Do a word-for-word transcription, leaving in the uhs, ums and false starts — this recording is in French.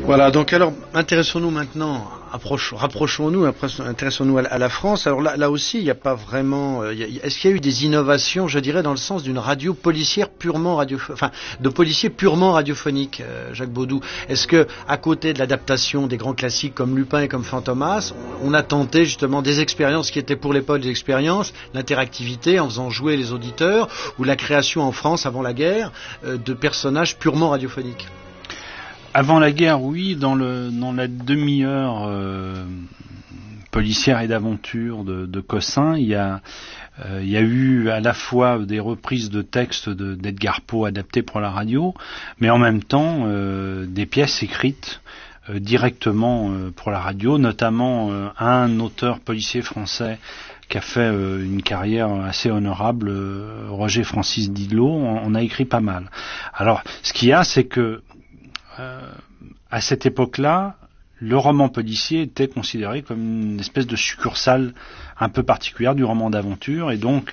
Voilà, donc alors intéressons-nous maintenant, approche, rapprochons-nous, intéressons-nous à, à la France. Alors là, là aussi, il n'y a pas vraiment. Euh, y a, est-ce qu'il y a eu des innovations, je dirais, dans le sens d'une radio policière purement radio, enfin, de policiers purement radiophoniques, euh, Jacques Baudou. Est-ce que, à côté de l'adaptation des grands classiques comme Lupin et comme Fantomas, on, on a tenté justement des expériences qui étaient pour l'époque des expériences, l'interactivité en faisant jouer les auditeurs, ou la création en France avant la guerre euh, de personnages purement radiophoniques? Avant la guerre, oui, dans, le, dans la demi-heure euh, policière et d'aventure de, de Cossin, il y, a, euh, il y a eu à la fois des reprises de textes de, d'Edgar Poe adaptés pour la radio, mais en même temps euh, des pièces écrites euh, directement euh, pour la radio, notamment euh, un auteur policier français qui a fait euh, une carrière assez honorable, euh, Roger Francis Didlot, on, on a écrit pas mal. Alors, ce qu'il y a, c'est que Euh, à cette époque-là, le roman policier était considéré comme une espèce de succursale un peu particulière du roman d'aventure, et donc